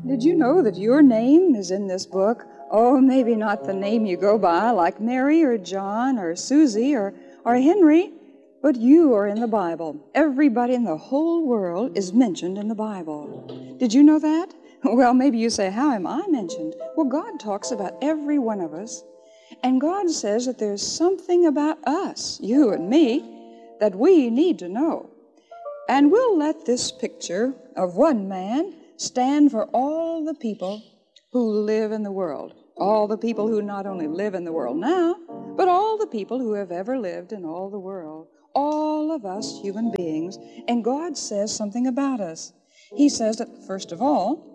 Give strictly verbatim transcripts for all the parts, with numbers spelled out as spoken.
Did you know that your name is in this book? Oh, maybe not the name you go by, like Mary or John or Susie or, or Henry, but you are in the Bible. Everybody in the whole world is mentioned in the Bible. Did you know that? Well, maybe you say, how am I mentioned? Well, God talks about every one of us, and God says that there's something about us, you and me, that we need to know. And we'll let this picture of one man stand for all the people who live in the world. All the people who not only live in the world now, but all the people who have ever lived in all the world. All of us human beings. And God says something about us. He says that, first of all,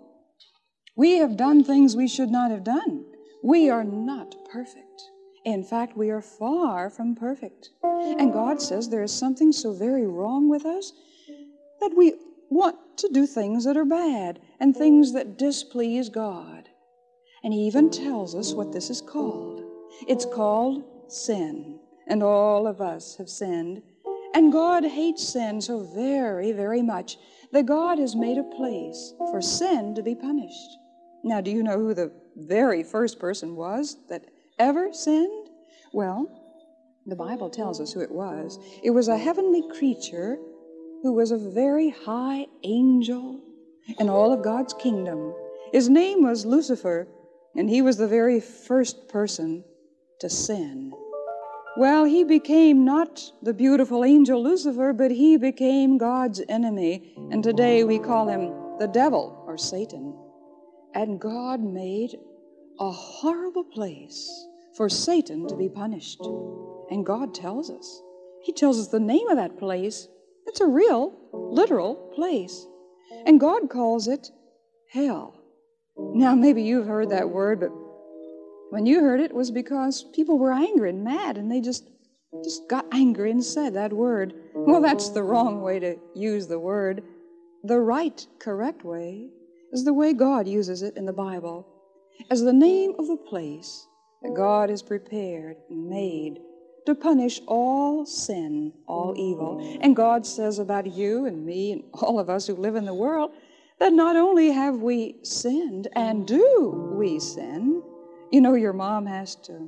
we have done things we should not have done. We are not perfect. In fact, we are far from perfect. And God says there is something so very wrong with us that we want to do things that are bad and things that displease God. And He even tells us what this is called. It's called sin. And all of us have sinned. And God hates sin so very, very much that God has made a place for sin to be punished. Now, do you know who the very first person was that ever sinned? Well, the Bible tells us who it was. It was a heavenly creature who was a very high angel in all of God's kingdom. His name was Lucifer, and he was the very first person to sin. Well, he became not the beautiful angel Lucifer, but he became God's enemy, and today we call him the devil or Satan. And God made a horrible place for Satan to be punished. And God tells us. He tells us the name of that place. It's a real, literal place. And God calls it hell. Now, maybe you've heard that word, but when you heard it, it was because people were angry and mad, and they just, just got angry and said that word. Well, that's the wrong way to use the word. The right, correct way is the way God uses it in the Bible, as the name of the place that God has prepared and made to punish all sin, all evil. And God says about you and me and all of us who live in the world that not only have we sinned, and do we sin. You know, your mom has to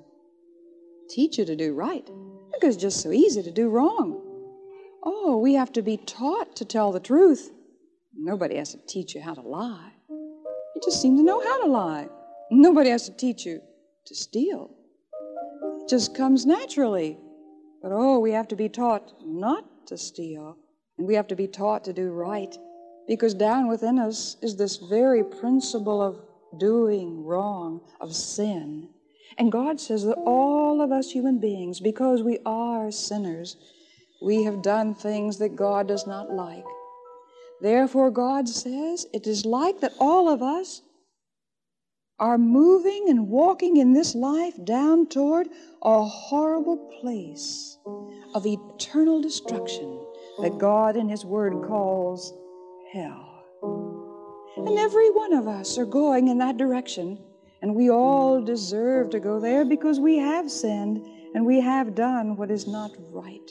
teach you to do right because it's just so easy to do wrong. Oh, we have to be taught to tell the truth. Nobody has to teach you how to lie. You just seem to know how to lie. Nobody has to teach you to steal. It just comes naturally. But oh, we have to be taught not to steal. And we have to be taught to do right. Because down within us is this very principle of doing wrong, of sin. And God says that all of us human beings, because we are sinners, we have done things that God does not like. Therefore, God says it is like that all of us are moving and walking in this life down toward a horrible place of eternal destruction that God in His Word calls hell. And every one of us are going in that direction, and we all deserve to go there because we have sinned and we have done what is not right.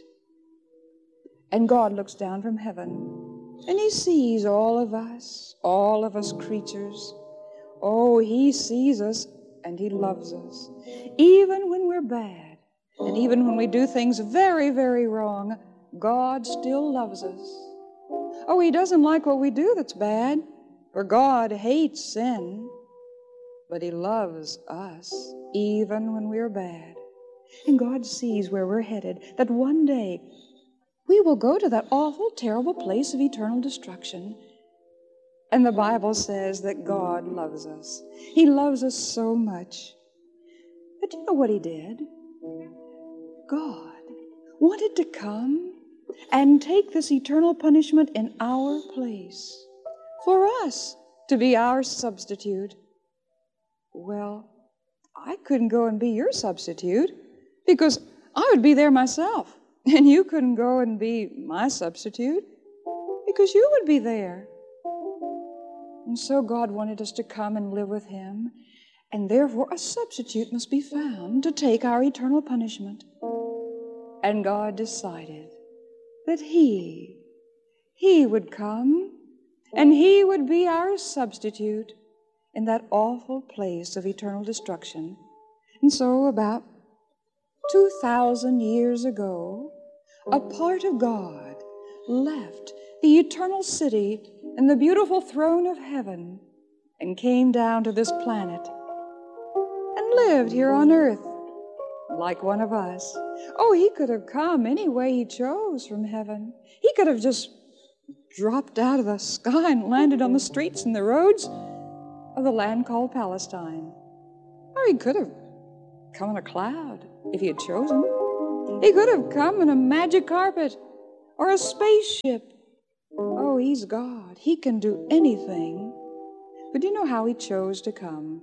And God looks down from heaven, and He sees all of us, all of us creatures. Oh, He sees us and He loves us. Even when we're bad, and even when we do things very, very wrong, God still loves us. Oh, He doesn't like what we do that's bad, for God hates sin, but He loves us even when we're bad. And God sees where we're headed, that one day we will go to that awful, terrible place of eternal destruction. And the Bible says that God loves us. He loves us so much. But do you know what He did? God wanted to come and take this eternal punishment in our place, for us to be our substitute. Well, I couldn't go and be your substitute because I would be there myself. And you couldn't go and be my substitute because you would be there. And so God wanted us to come and live with Him, and therefore a substitute must be found to take our eternal punishment. And God decided that He, He would come, and He would be our substitute in that awful place of eternal destruction. And so about two thousand years ago, a part of God left the eternal city and the beautiful throne of heaven and came down to this planet and lived here on earth like one of us. Oh, he could have come any way he chose from heaven. He could have just dropped out of the sky and landed on the streets and the roads of the land called Palestine. Or he could have come in a cloud if he had chosen. He could have come in a magic carpet or a spaceship. Oh, he's God. He can do anything. But do you know how he chose to come?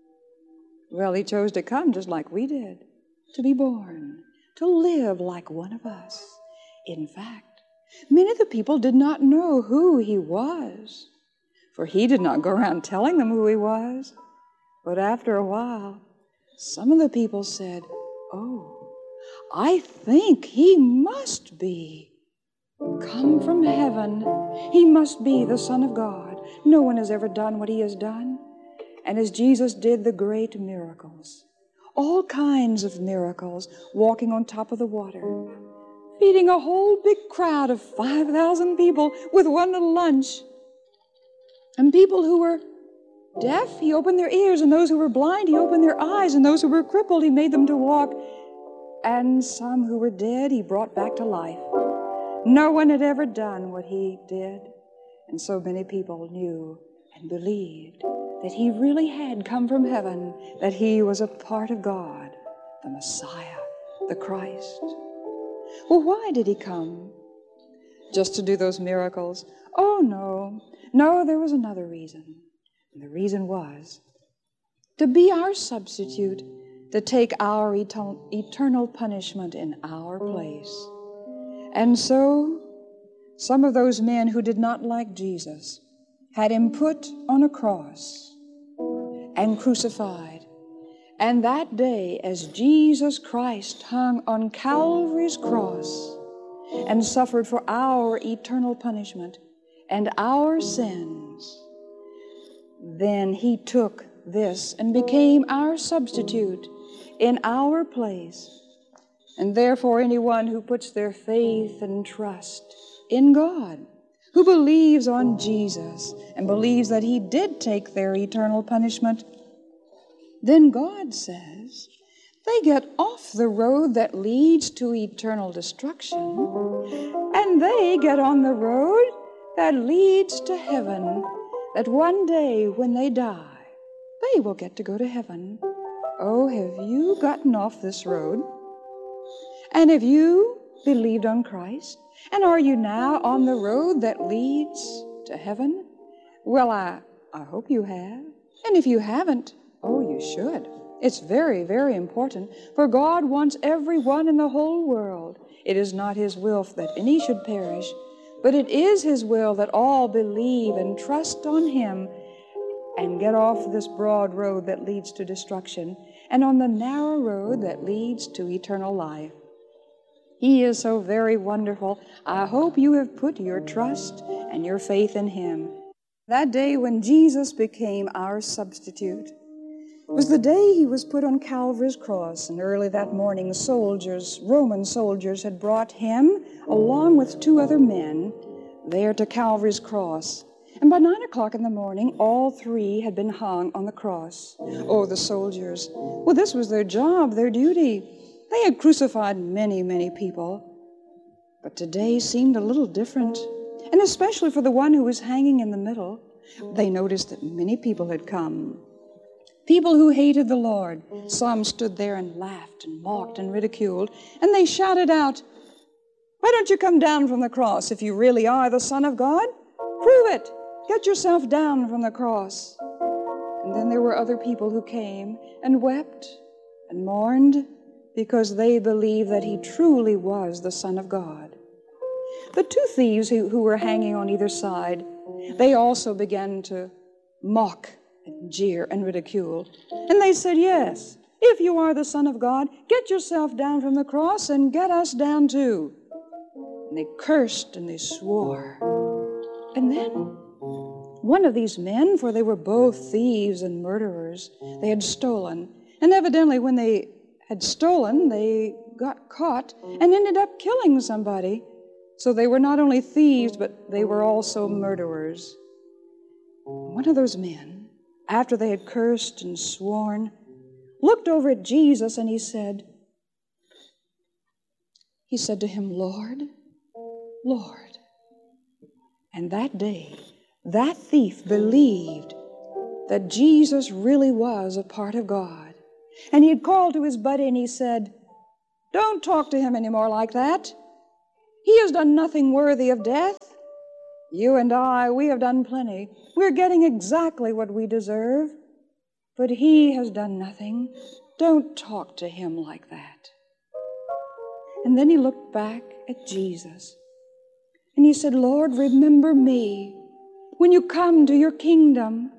Well, he chose to come just like we did, to be born, to live like one of us. In fact, many of the people did not know who he was, for he did not go around telling them who he was. But after a while, some of the people said, "Oh, I think he must be come from heaven. He must be the Son of God. No one has ever done what he has done." And as Jesus did the great miracles, all kinds of miracles, walking on top of the water, feeding a whole big crowd of five thousand people with one little lunch, and people who were deaf, he opened their ears, and those who were blind, he opened their eyes, and those who were crippled, he made them to walk, and some who were dead, he brought back to life. No one had ever done what he did, and so many people knew and believed that he really had come from heaven, that he was a part of God, the Messiah, the Christ. Well, why did he come? Just to do those miracles? Oh, no. No, there was another reason. And the reason was to be our substitute, to take our eternal punishment in our place. And so, some of those men who did not like Jesus had him put on a cross and crucified. And that day, as Jesus Christ hung on Calvary's cross and suffered for our eternal punishment and our sins, then he took this and became our substitute in our place. And therefore, anyone who puts their faith and trust in God, who believes on Jesus and believes that he did take their eternal punishment, then God says they get off the road that leads to eternal destruction, and they get on the road that leads to heaven, that one day when they die, they will get to go to heaven. Oh, have you gotten off this road? And have you believed on Christ? And are you now on the road that leads to heaven? Well, I, I hope you have. And if you haven't, oh, you should. It's very, very important, for God wants everyone in the whole world. It is not his will that any should perish, but it is his will that all believe and trust on him and get off this broad road that leads to destruction and on the narrow road that leads to eternal life. He is so very wonderful. I hope you have put your trust and your faith in him. That day when Jesus became our substitute was the day he was put on Calvary's cross, and early that morning soldiers, Roman soldiers, had brought him along with two other men there to Calvary's cross. And by nine o'clock in the morning, all three had been hung on the cross. Oh, the soldiers. Well, this was their job, their duty. They had crucified many, many people. But today seemed a little different, and especially for the one who was hanging in the middle. They noticed that many people had come. People who hated the Lord. Some stood there and laughed and mocked and ridiculed, and they shouted out, "Why don't you come down from the cross if you really are the Son of God? Prove it! Get yourself down from the cross." And then there were other people who came and wept and mourned because they believed that he truly was the Son of God. The two thieves who, who were hanging on either side, they also began to mock and jeer and ridicule. And they said, "Yes, if you are the Son of God, get yourself down from the cross and get us down too." And they cursed and they swore. And then, one of these men, for they were both thieves and murderers, they had stolen. And evidently when they had stolen, they got caught and ended up killing somebody. So they were not only thieves, but they were also murderers. One of those men, after they had cursed and sworn, looked over at Jesus and he said, he said to him, "Lord, Lord." And that day, that thief believed that Jesus really was a part of God. And he had called to his buddy and he said, "Don't talk to him anymore like that. He has done nothing worthy of death. You and I, we have done plenty. We're getting exactly what we deserve. But he has done nothing. Don't talk to him like that." And then he looked back at Jesus and he said, "Lord, remember me when you come to your kingdom."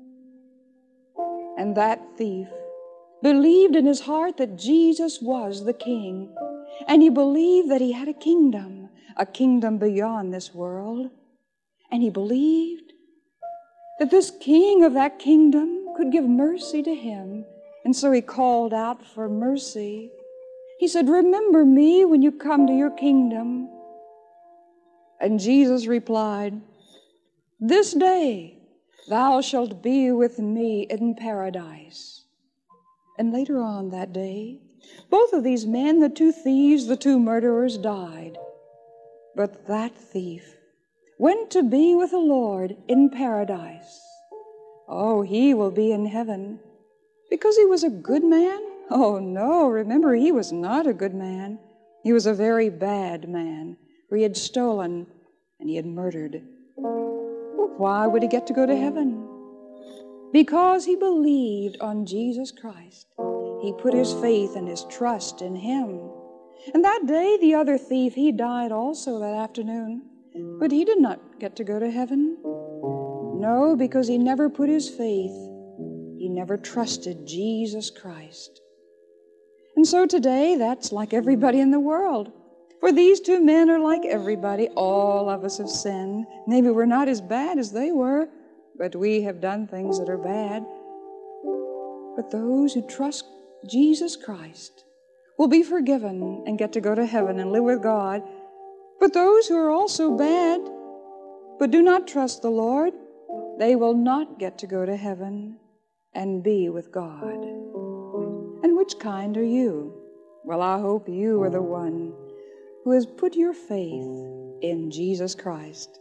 And that thief believed in his heart that Jesus was the King, and he believed that he had a kingdom, a kingdom beyond this world, and he believed that this king of that kingdom could give mercy to him, and so he called out for mercy. He said, "Remember me when you come to your kingdom." And Jesus replied, "This day thou shalt be with me in paradise." And later on that day, both of these men, the two thieves, the two murderers, died. But that thief went to be with the Lord in paradise. Oh, he will be in heaven because he was a good man? Oh, no, remember, he was not a good man. He was a very bad man, for he had stolen and he had murdered. Well, why would he get to go to heaven? Because he believed on Jesus Christ. He put his faith and his trust in him. And that day, the other thief, he died also that afternoon. But he did not get to go to heaven. No, because he never put his faith, he never trusted Jesus Christ. And so today, that's like everybody in the world. For these two men are like everybody. All of us have sinned. Maybe we're not as bad as they were, but we have done things that are bad. But those who trust Jesus Christ will be forgiven and get to go to heaven and live with God. But those who are also bad, but do not trust the Lord, they will not get to go to heaven and be with God. And which kind are you? Well, I hope you are the one who has put your faith in Jesus Christ.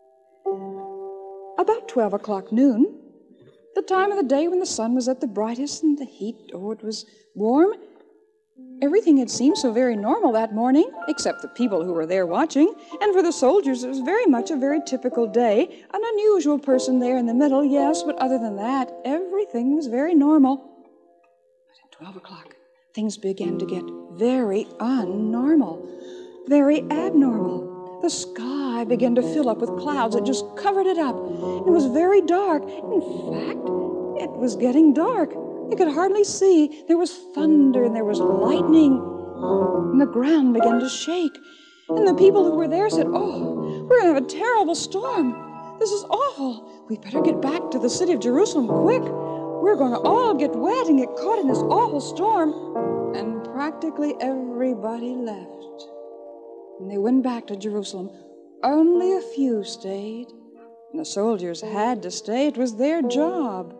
About twelve o'clock noon, the time of the day when the sun was at the brightest and the heat, oh, it was warm. Everything had seemed so very normal that morning, except the people who were there watching. And for the soldiers, it was very much a very typical day. An unusual person there in the middle, yes, but other than that, everything was very normal. But at twelve o'clock, things began to get very unnormal, very abnormal. The sky began to fill up with clouds that just covered it up. It was very dark. In fact, it was getting dark. You could hardly see. There was thunder and there was lightning. And the ground began to shake. And the people who were there said, "Oh, we're going to have a terrible storm. This is awful. We better get back to the city of Jerusalem quick. We're going to all get wet and get caught in this awful storm." And practically everybody left. And they went back to Jerusalem. Only a few stayed. And the soldiers had to stay. It was their job.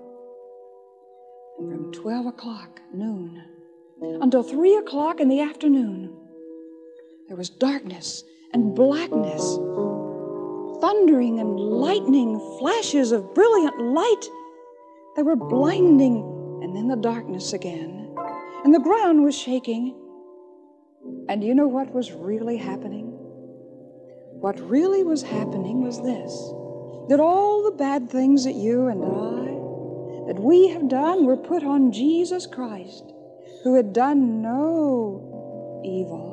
And from twelve o'clock noon until three o'clock in the afternoon, there was darkness and blackness, thundering and lightning, flashes of brilliant light that were blinding, and then the darkness again. And the ground was shaking. And you know what was really happening? What really was happening was this, that all the bad things that you and I, that we have done, were put on Jesus Christ, who had done no evil.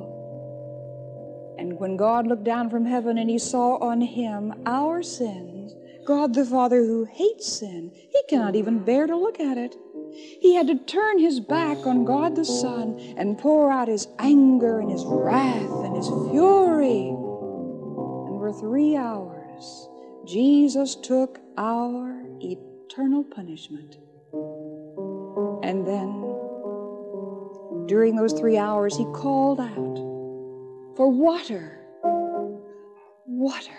And when God looked down from heaven and he saw on him our sins, God the Father, who hates sin, he cannot even bear to look at it. He had to turn his back on God the Son and pour out his anger and his wrath and his fury. And for three hours, Jesus took our eternal punishment. And then, during those three hours, he called out for water, water.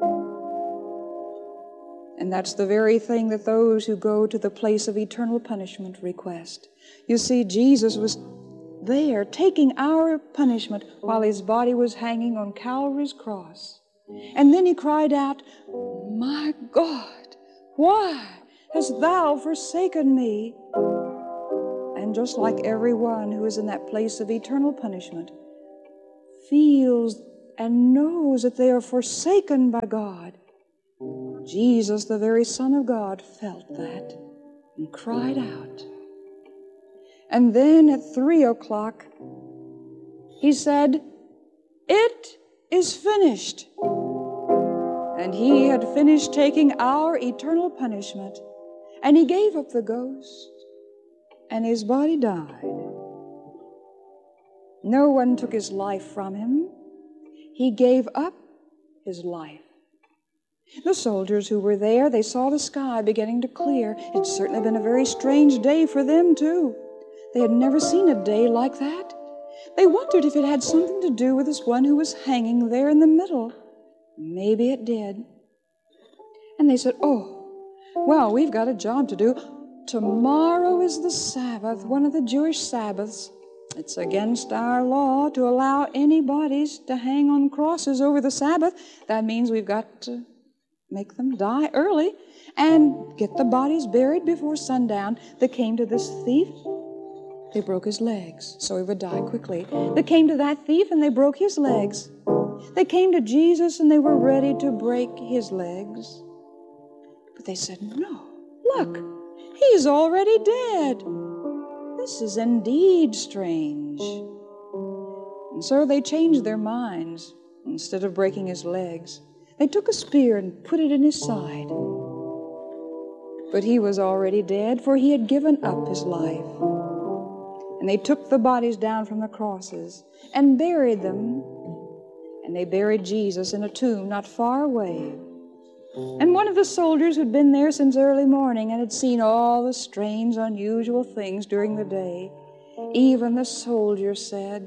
And that's the very thing that those who go to the place of eternal punishment request. You see, Jesus was there taking our punishment while his body was hanging on Calvary's cross. And then he cried out, "My God, why hast thou forsaken me?" And just like everyone who is in that place of eternal punishment feels and knows that they are forsaken by God, Jesus, the very Son of God, felt that and cried out. And then at three o'clock, he said, "It is finished." And he had finished taking our eternal punishment, and he gave up the ghost, and his body died. No one took his life from him. He gave up his life. The soldiers who were there, they saw the sky beginning to clear. It's certainly been a very strange day for them, too. They had never seen a day like that. They wondered if it had something to do with this one who was hanging there in the middle. Maybe it did. And they said, "Oh, well, we've got a job to do. Tomorrow is the Sabbath, one of the Jewish Sabbaths. It's against our law to allow any bodies to hang on crosses over the Sabbath. That means we've got to make them die early and get the bodies buried before sundown." They came to this thief. They broke his legs so he would die quickly. They came to that thief and they broke his legs. They came to Jesus and they were ready to break his legs. But they said, "No, look, he's already dead. This is indeed strange." And so they changed their minds. Instead of breaking his legs, they took a spear and put it in his side. But he was already dead, for he had given up his life. And they took the bodies down from the crosses and buried them. And they buried Jesus in a tomb not far away. And one of the soldiers who'd been there since early morning and had seen all the strange, unusual things during the day, even the soldier said,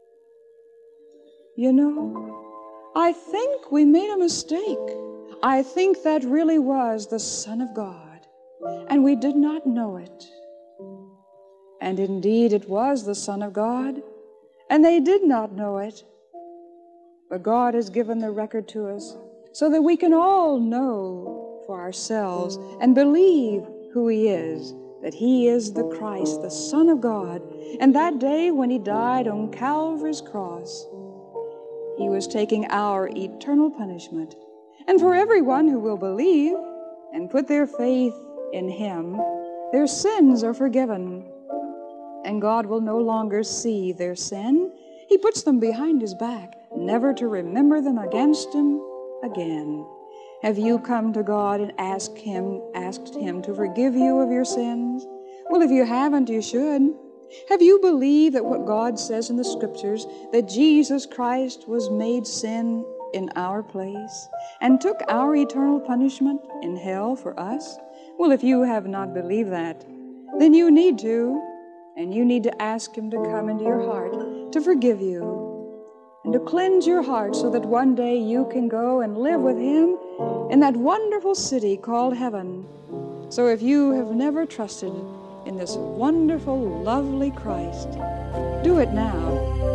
"You know, I think we made a mistake. I think that really was the Son of God, and we did not know it." And indeed it was the Son of God, and they did not know it. But God has given the record to us so that we can all know for ourselves and believe who he is, that he is the Christ, the Son of God. And that day when he died on Calvary's cross, he was taking our eternal punishment. And for everyone who will believe and put their faith in him, their sins are forgiven. And God will no longer see their sin. He puts them behind his back, never to remember them against him again. Have you come to God and asked him, asked him to forgive you of your sins? Well, if you haven't, you should. Have you believed that what God says in the Scriptures, that Jesus Christ was made sin in our place and took our eternal punishment in hell for us? Well, if you have not believed that, then you need to. And you need to ask him to come into your heart, to forgive you, and to cleanse your heart so that one day you can go and live with him in that wonderful city called heaven. So if you have never trusted in this wonderful, lovely Christ, do it now.